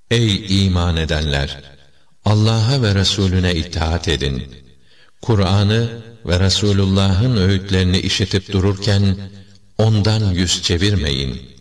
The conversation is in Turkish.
Ey iman edenler! Allah'a ve Resulüne itaat edin. Kur'an'ı ve Resulullah'ın öğütlerini işitip dururken ondan yüz çevirmeyin.